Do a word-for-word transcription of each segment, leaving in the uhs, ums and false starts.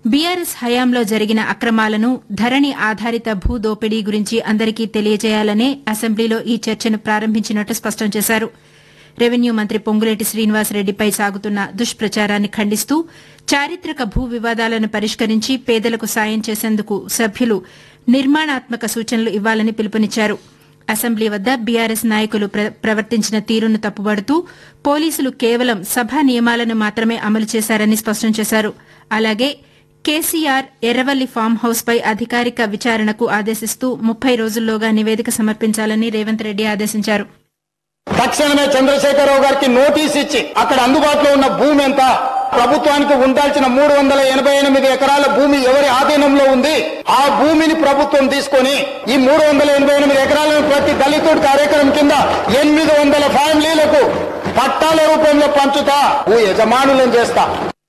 BRS హయాంలో జరిగిన అక్రమాలను ధరణి ఆధారిత భూ దోపిడీ గురించి అందరికీ తెలియజేయాలనే అసెంబ్లీలో ఈ చర్చను ప్రారంభించినట్టు స్పష్టం చేశారు. రెవెన్యూ మంత్రి పొంగులేటి శ్రీనివాసరెడ్డిపై సాగుతున్న దుష్ప్రచారాన్ని ఖండిస్తూ చారిత్రక భూ వివాదాలను పరిష్కరించి పేదలకు సాయం చేసేందుకు సభ్యులు నిర్మాణాత్మక సూచనలు ఇవ్వాలని పిలుపునిచ్చారు. అసెంబ్లీ వద్ద బీఆర్ఎస్ నాయకులు ప్రవర్తించిన తీరును తప్పుబడుతూ పోలీసులు కేవలం సభా నియమాలను మాత్రమే అమలు చేశారని స్పష్టం చేశారు. అలాగే కేసీఆర్ ఎర్రవల్లి ఫామ్ హౌస్ పై అధికారిక విచారణకు ఆదేశిస్తూ ముప్పై రోజుల్లోగా నివేదిక సమర్పించాలని రేవంత్ రెడ్డి ఆదేశించారు. తక్షణమే చంద్రశేఖరరావు గారికి నోటీస్ ఇచ్చి అక్కడ అందుబాటులో ఉన్న భూమి ఎంత, ప్రభుత్వానికి ఉండాల్సిన మూడు వందల ఎనభై ఎనిమిది ఎకరాల భూమి ఎవరి ఆధీనంలో ఉంది, ఆ భూమిని ప్రభుత్వం తీసుకొని ఈ మూడు వందల ఎనభై ఎనిమిది ఎకరాలను ప్రతి దళితుడి కార్యక్రమం కింద ఎనిమిది వందల ఫ్యామిలీలకు పట్టాల రూపంలో పంచుతా, భూ యజమానులను చేస్తా.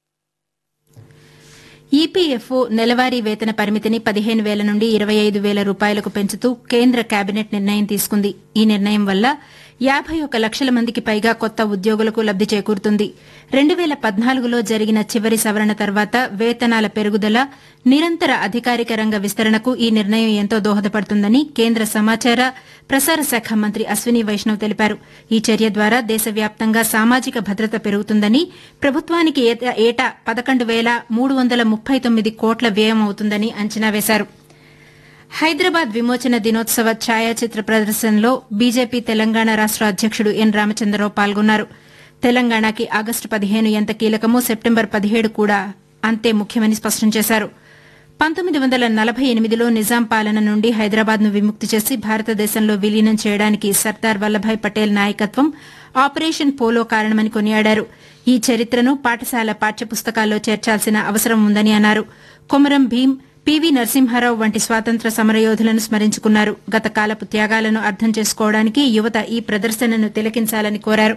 ఈపీఎఫ్ఓ నెలవారీ వేతన పరిమితిని పదిహేను వేల నుండి ఇరవై ఐదు వేల రూపాయలకు పెంచుతూ కేంద్ర కేబినెట్ నిర్ణయం తీసుకుంది. ఈ నిర్ణయం వల్ల యాబై ఒక్క లక్షల మందికి పైగా కొత్త ఉద్యోగులకు లబ్ది చేకూరుతుంది. రెండు వేల పద్నాలుగులో జరిగిన చివరి సవరణ తర్వాత వేతనాల పెరుగుదల, నిరంతర అధికారిక రంగ విస్తరణకు ఈ నిర్ణయం ఎంతో దోహదపడుతుందని కేంద్ర సమాచార ప్రసార శాఖ మంత్రి అశ్విని వైష్ణవ్ తెలిపారు. ఈ చర్య ద్వారా దేశవ్యాప్తంగా సామాజిక భద్రత పెరుగుతుందని, ప్రభుత్వానికి ఏటా పదకొండు వేల మూడు వందల ముప్పై తొమ్మిది కోట్ల వ్యయం అవుతుందని అంచనా వేశారు. హైదరాబాద్ విమోచన దినోత్సవ ఛాయాచిత్ర ప్రదర్శనలో బీజేపీ తెలంగాణ రాష్ట అధ్యకుడు ఎన్ రామచంద్రరావు పాల్గొన్నారు. తెలంగాణకి ఆగస్టు పదిహేను ఎంత కీలకమో సెప్టెంబర్ పదిహేడు కూడా అంతే ముఖ్యమని స్పష్టం చేశారు. పంతొమ్మిది వందల నలభై ఎనిమిదిలో నిజాం పాలన నుండి హైదరాబాద్ను విముక్తి చేసి భారతదేశంలో విలీనం చేయడానికి సర్దార్ వల్లభాయ్ పటేల్ నాయకత్వం ఆపరేషన్ పోలో కారణమని కొనియాడారు. ఈ చరిత్రను పాఠశాల పాఠ్యపుస్తకాల్లో చేర్చాల్సిన అవసరం ఉందని అన్నారు. కొమరం భీం, పీవీ నరసింహారావు వంటి స్వాతంత్ర సమరయోధులను స్మరించుకున్నారు. గత కాలపు త్యాగాలను అర్థం చేసుకోవడానికి యువత ఈ ప్రదర్శనను తిలకించాలని కోరారు.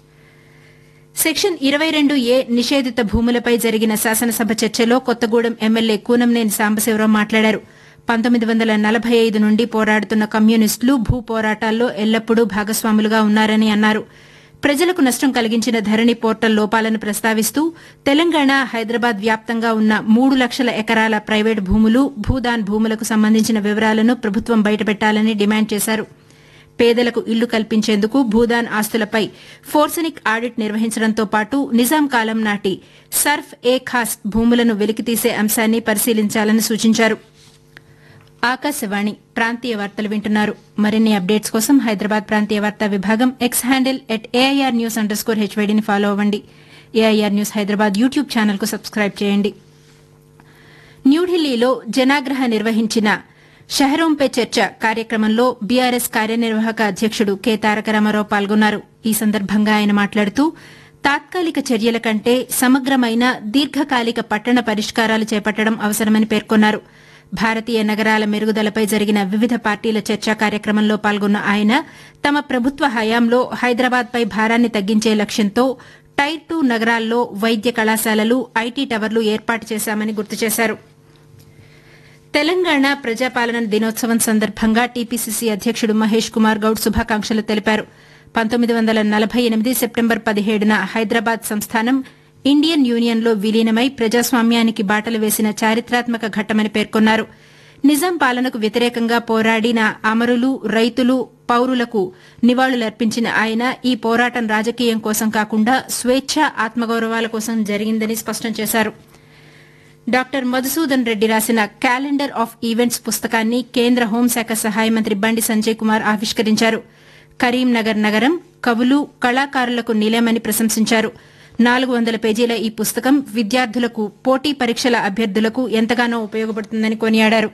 సెక్షన్ ఇరవై రెండు ఏ నిషేధిత భూములపై జరిగిన శాసనసభ చర్చలో కొత్తగూడెం ఎమ్మెల్యే కూనంనేని సాంబశివరావు మాట్లాడారు. పంతొమ్మిది వందల నలభై ఐదు నుండి పోరాడుతున్న కమ్యూనిస్టులు భూ పోరాటాల్లో ఎల్లప్పుడూ భాగస్వాములుగా ఉన్నారని అన్నారు. ప్రజలకు నష్టం కలిగించిన ధరణి పోర్టల్ లోపాలను ప్రస్తావిస్తూ తెలంగాణ, హైదరాబాద్ వ్యాప్తంగా ఉన్న మూడు లక్షల ఎకరాల ప్రైవేటు భూములు, భూదాన్ భూములకు సంబంధించిన వివరాలను ప్రభుత్వం బయటపెట్టాలని డిమాండ్ చేశారు. పేదలకు ఇల్లు కల్పించేందుకు భూదాన్ ఆస్తులపై ఫోర్సనిక్ ఆడిట్ నిర్వహించడంతో పాటు నిజాం కాలం నాటి సర్ఫ్ ఏ ఖాస్ భూములను వెలికితీసే అంశాన్ని పరిశీలించాలని సూచించారు. ఆకాశవాణి ప్రాంతీయ వార్తలు వింటున్నారు. మరిన్ని అప్డేట్స్ కోసం హైదరాబాద్ ప్రాంతీయ వార్తా విభాగం X handle at AIR news under score హెచ్వైడీని follow అవ్వండి. AIR news Hyderabad YouTube channel కు సబ్స్క్రైబ్ చేయండి. న్యూఢిల్లీలో జనాగ్రహ నిర్వహించిన షహరోం పే చర్చ కార్యక్రమంలో బీఆర్ఎస్ కార్యనిర్వాహక అధ్యకుడు కె తారక రామారావు పాల్గొన్నారు. ఈ సందర్భంగా ఆయన మాట్లాడుతూ తాత్కాలిక చర్యల కంటే సమగ్రమైన దీర్ఘకాలిక పట్టణ పరిష్కారాలు చేపట్టడం అవసరమని పేర్కొన్నారు. భారతీయ నగరాల మెరుగుదలపై జరిగిన వివిధ పార్టీల చర్చా కార్యక్రమంలో పాల్గొన్న ఆయన తమ ప్రభుత్వ హయాంలో హైదరాబాద్పై భారాన్ని తగ్గించే లక్ష్యంతో టైర్ టూ నగరాల్లో వైద్య కళాశాలలు, ఐటీ టవర్లు ఏర్పాటు చేశామని గుర్తు చేశారు. తెలంగాణ ప్రజాపాలన దినోత్సవం సందర్భంగా టీపీసీసీ అధ్యకుడు మహేష్ కుమార్ గౌడ్ శుభాకాంక్షలు తెలిపారు. పంతొమ్మిది వందల నలభై ఎనిమిది సెప్టెంబర్ పదిహేడున హైదరాబాద్ సంస్థానం ఇండియన్ యూనియన్లో విలీనమై ప్రజాస్వామ్యానికి బాటలు వేసిన చారిత్రాత్మక ఘట్టమని పేర్కొన్నారు. నిజాం పాలనకు వ్యతిరేకంగా పోరాడిన అమరులు, రైతులు, పౌరులకు నివాళులర్పించిన ఆయన ఈ పోరాటం రాజకీయం కోసం కాకుండా స్వేచ్ఛ, ఆత్మగౌరవాల కోసం జరిగిందని స్పష్టం చేశారు. డాక్టర్ మధుసూదన్ రెడ్డి రాసిన క్యాలెండర్ ఆఫ్ ఈవెంట్స్ పుస్తకాన్ని కేంద్ర హోంశాఖ సహాయ మంత్రి బండి సంజయ్ కుమార్ ఆవిష్కరించారు. కరీంనగర్ నగరం కవులు, కళాకారులకు నిలయమని ప్రశంసించారు. నాలుగు వందల పేజీల ఈ పుస్తకం విద్యార్థులకు, పోటీ పరీక్షల అభ్యర్థులకు ఎంతగానో ఉపయోగపడుతుందని కొనియాడారు.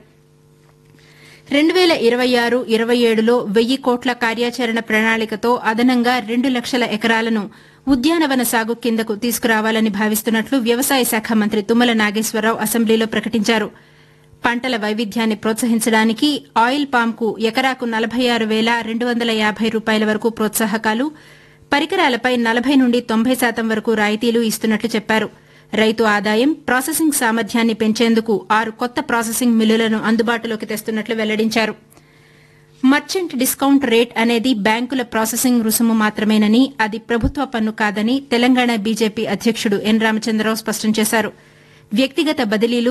రెండు వేల ఇరవై ఆరు ఇరవై ఏడులో వెయ్యి కోట్ల కార్యాచరణ ప్రణాళికతో అదనంగా రెండు లక్షల ఎకరాలను ఉద్యానవన సాగు కిందకు తీసుకురావాలని భావిస్తున్నట్లు వ్యవసాయ శాఖ మంత్రి తుమ్మల నాగేశ్వరరావు అసెంబ్లీలో ప్రకటించారు. పంటల వైవిధ్యాన్ని ప్రోత్సహించడానికి ఆయిల్ పామ్కు ఎకరాకు నలభై ఆరు వేల రెండు వందల యాభై రూపాయల వరకు ప్రోత్సాహకాలు, పరికరాలపై నలభై నుండి తొంభై శాతం వరకు రాయితీలు ఇస్తున్నట్లు చెప్పారు. రైతు ఆదాయం, ప్రాసెసింగ్ సామర్థ్యాన్ని పెంచేందుకు ఆరు కొత్త ప్రాసెసింగ్ మిల్లులను అందుబాటులోకి తెస్తున్నట్లు వెల్లడించారు. మర్చెంట్ డిస్కౌంట్ రేట్ అనేది బ్యాంకుల ప్రాసెసింగ్ రుసుము మాత్రమేనని, అది ప్రభుత్వ పన్ను కాదని తెలంగాణ బీజేపీ అధ్యకుడు ఎన్ రామచంద్రరావు స్పష్టం చేశారు. వ్యక్తిగత బదిలీలు